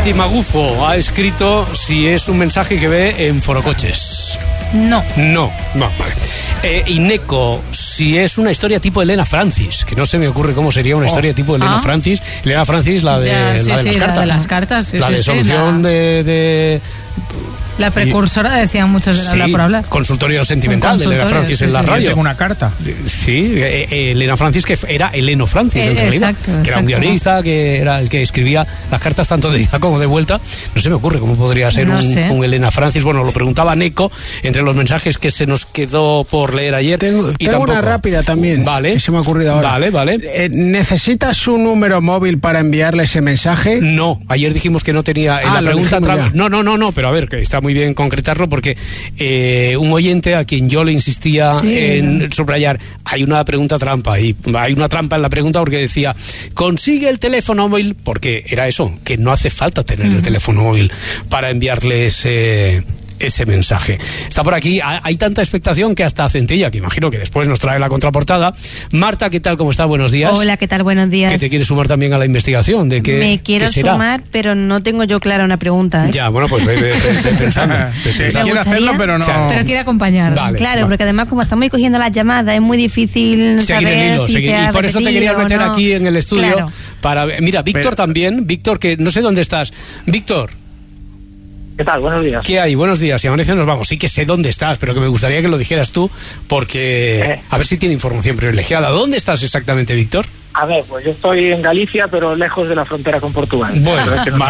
Santi Magufo ha escrito si es un mensaje que ve en Forocoches. No. Vale. Y Neko, si es una historia tipo Elena Francis, que no se me ocurre cómo sería una historia tipo Elena Francis. Elena Francis, la de las cartas. La de solución de... La precursora, decían muchos, de hablar por hablar. Consultorio sentimental de Elena Francis en la radio. Yo tengo una carta. Sí, Elena Francis, que era Eleno Francis en realidad, que era un guionista, que era el que escribía las cartas tanto de ida como de vuelta. No se me ocurre cómo podría ser un Elena Francis. Bueno, lo preguntaba Neko entre los mensajes que se nos quedó por leer ayer. Tengo una rápida también. Vale. Que se me ha ocurrido ahora. Vale. ¿Necesitas un número móvil para enviarle ese mensaje? No, ayer dijimos que no tenía. En la pregunta no, pero a ver, que está muy bien concretarlo porque un oyente a quien yo le insistía en subrayar, hay una pregunta trampa y hay una trampa en la pregunta porque decía, consigue el teléfono móvil, porque era eso, que no hace falta tener el teléfono móvil para enviarle ese mensaje. Está por aquí, hay tanta expectación que hasta Centella, que imagino que después nos trae la contraportada. Marta, ¿qué tal? ¿Cómo está? Buenos días. Hola, ¿qué tal? Buenos días. ¿Que te quieres sumar también a la investigación? ¿De qué Me quiero sumar, pero no tengo yo clara una pregunta, ¿eh? Ya, bueno, pues ve pensando. Quiero hacerlo, pero no. Pero quiere acompañar. Vale, claro, porque además como estamos cogiendo las llamadas, es muy difícil seguir saber el hilo, si y por eso te quería meter aquí en el estudio. Claro. Para mira, Víctor también. Víctor, que no sé dónde estás. Víctor. ¿Qué tal? Buenos días. ¿Qué hay? Buenos días. Si amanece nos vamos. Sí que sé dónde estás, pero que me gustaría que lo dijeras tú, porque a ver si tiene información privilegiada. ¿Dónde estás exactamente, Víctor? A ver, pues yo estoy en Galicia, pero lejos de la frontera con Portugal. Bueno,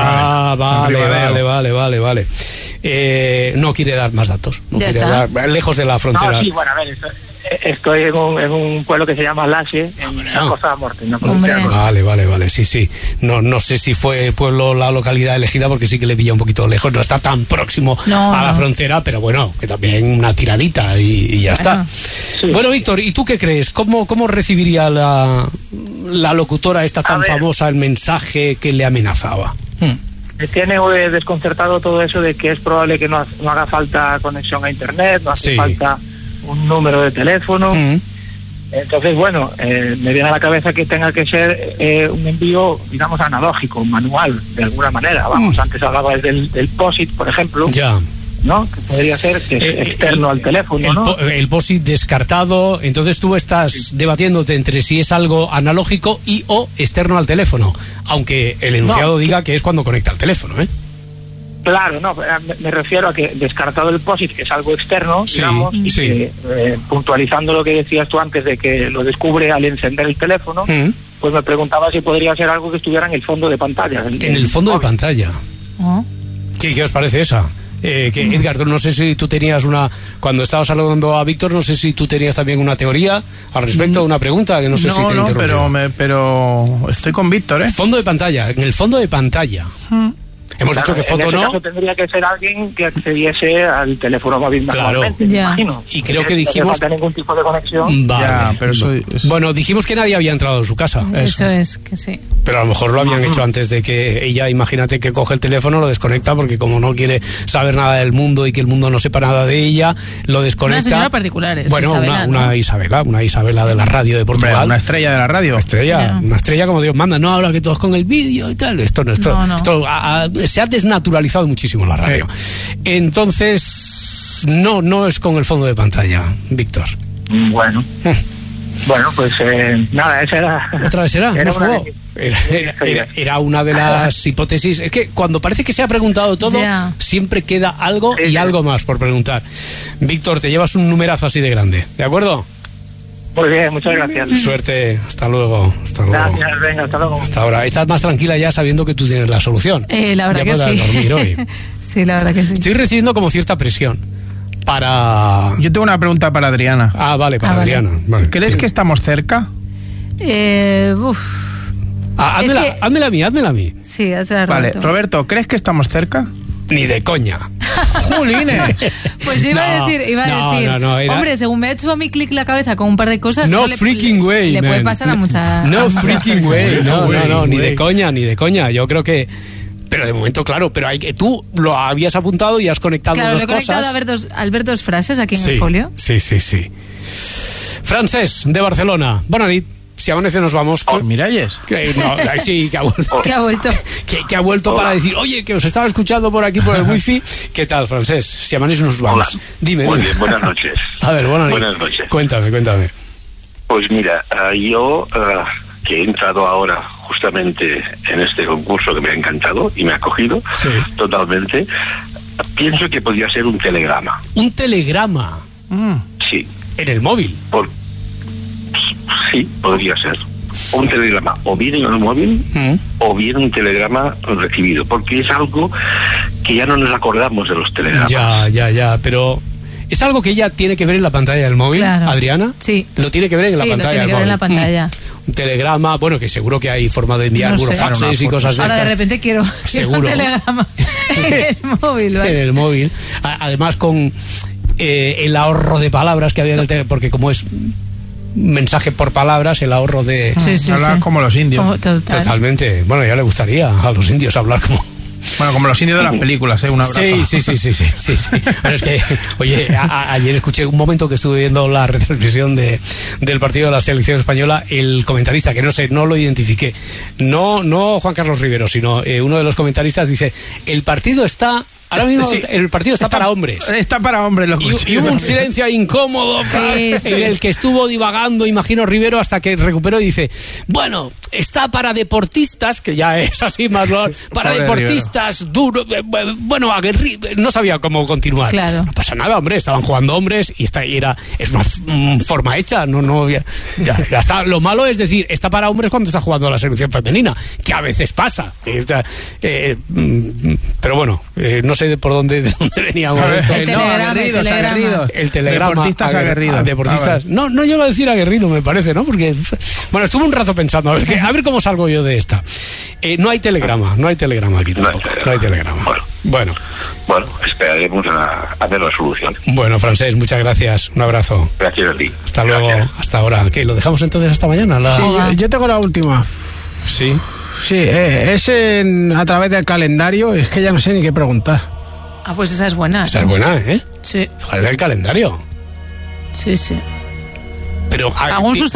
vale. No quiere dar más datos. No quiere dar, lejos de la frontera. No, sí, bueno, a ver, estoy en un pueblo que se llama Laxe, en la Costa de Morte. Vale, sí. No sé si fue el pueblo, la localidad elegida, porque sí que le pilla un poquito lejos. No está tan próximo a la frontera, pero bueno, que también una tiradita y ya está. Sí. Bueno, Víctor, ¿y tú qué crees? ¿Cómo recibiría la locutora esta tan famosa el mensaje que le amenazaba? Me tiene desconcertado todo eso de que es probable que no haga falta conexión a internet, no hace falta un número de teléfono. Entonces, bueno, me viene a la cabeza que tenga que ser un envío, digamos, analógico, manual, de alguna manera. Vamos, antes hablabas del POSIT, por ejemplo. Ya. ¿No? Que podría ser que es externo al teléfono, ¿no? El POSIT descartado. Entonces tú estás debatiéndote entre si es algo analógico y o externo al teléfono, aunque el enunciado diga que es cuando conecta al teléfono, ¿eh? Claro, no, me refiero a que descartado el POSIT, que es algo externo, digamos, y que puntualizando lo que decías tú antes de que lo descubre al encender el teléfono, pues me preguntaba si podría ser algo que estuviera en el fondo de pantalla. En el fondo de pantalla. ¿Qué os parece esa? Que Edgar, no sé si tú tenías cuando estabas hablando a Víctor, no sé si tú tenías también una teoría al respecto, una pregunta, que no sé si te interrumpí. pero estoy con Víctor, ¿eh? Fondo de pantalla, en el fondo de pantalla. Hemos dicho que foto en ese caso tendría que ser alguien que accediese al teléfono móvil manualmente, me imagino. Y creo que dijimos... No falta ningún tipo de conexión. Vale, pero bueno, dijimos que nadie había entrado en su casa. Eso es, que sí. Pero a lo mejor lo habían hecho antes de que ella, imagínate que coge el teléfono, lo desconecta, porque como no quiere saber nada del mundo y que el mundo no sepa nada de ella, lo desconecta. Una señora particular, bueno, Isabela, una Isabela de la radio de Portugal. Hombre, una estrella de la radio. Una estrella como Dios manda. No, ahora que todos con el vídeo y tal. Esto se ha desnaturalizado muchísimo la radio. Entonces, no es con el fondo de pantalla, Víctor. Bueno. Bueno, pues nada, esa era... ¿Otra vez era? Era una de las hipótesis. Es que cuando parece que se ha preguntado todo, siempre queda algo y algo más por preguntar. Víctor, te llevas un numerazo así de grande, ¿de acuerdo? Muy bien, muchas gracias. Suerte, hasta luego. Gracias, venga, hasta luego. Hasta ahora. Estás más tranquila ya sabiendo que tú tienes la solución. La verdad ya que sí. Dormir hoy. Sí, la verdad que sí. Estoy recibiendo como cierta presión para... Yo tengo una pregunta para Adriana. Vale, para Adriana. Vale. ¿Crees que estamos cerca? Házmela a mí. Sí, hazla, Vale, Roberto. Roberto, ¿crees que estamos cerca? Ni de coña. ¡Julines! Pues yo iba a decir, hombre, según me ha hecho a mí clic la cabeza con un par de cosas, no freaking way, le puede pasar a muchas. No freaking way, no, ni de coña. Yo creo que... Pero de momento, claro, pero tú lo habías apuntado y has conectado dos cosas. Claro, he conectado al ver dos frases aquí en el folio. Sí. Francesc, de Barcelona. Bona nit. si amanece nos vamos. Miralles. Sí, que ha vuelto. Que ha vuelto. Que ha vuelto para decir, oye, que os estaba escuchando por aquí por el wifi. ¿Qué tal, Francés? Si amanece nos vamos. Hola. Dime. Muy bien, buenas noches. A ver, buenas noches. Cuéntame. Pues mira, yo que he entrado ahora justamente en este concurso que me ha encantado y me ha acogido totalmente, pienso que podría ser un telegrama. ¿Un telegrama? Sí. ¿En el móvil? Sí, podría ser. Un telegrama, o bien en el móvil, o bien un telegrama recibido, porque es algo que ya no nos acordamos de los telegramas. Ya, pero ¿es algo que ella tiene que ver en la pantalla del móvil, claro. Adriana? Sí. Lo tiene que ver en la pantalla del móvil. Sí, lo tiene que ver en la pantalla. Un telegrama, bueno, que seguro que hay forma de enviar burofaxes y cosas de estas. Ahora de repente quiero un telegrama en el móvil, ¿vale? En el móvil. Además con el ahorro de palabras que había en el telegrama, porque como es mensaje por palabras, el ahorro de... Hablar como los indios. Totalmente. Bueno, ya le gustaría a los indios hablar como... Bueno, como los indios de las películas, un abrazo. Sí. Pero es que, oye, ayer escuché un momento que estuve viendo la retransmisión del partido de la selección española, el comentarista, que no lo identifiqué, no Juan Carlos Rivero, sino uno de los comentaristas dice, el partido está... Ahora mismo el partido está para hombres. Está para hombres, lo escuché. Y hubo un silencio incómodo en el que estuvo divagando, imagino, Rivero, hasta que recuperó y dice, bueno, está para deportistas, que ya es así más... Para deportistas duros, bueno, aguerridos, no sabía cómo continuar. Claro. No pasa nada, hombre, estaban jugando hombres y es una forma hecha, ya está. Lo malo es decir, está para hombres cuando está jugando la selección femenina, que a veces pasa. Pero bueno, no sé por dónde veníamos. El telegrama. Deportistas aguerridos. Deportistas. No llego a decir aguerrido, me parece, ¿no? Porque, bueno, estuve un rato pensando, a ver cómo salgo yo de esta. No hay telegrama aquí tampoco. No hay telegrama. Bueno, esperaremos a ver la solución. Bueno, Francés, muchas gracias. Un abrazo. Gracias a ti. Hasta luego, hasta ahora. ¿Qué? ¿Lo dejamos entonces hasta mañana? Sí, yo tengo la última. Sí. Sí, es a través del calendario, es que ya no sé ni qué preguntar. Pues esa es buena. Esa es buena, ¿eh? Sí. ¿Cuál es el calendario? Sí. Pero hago un susto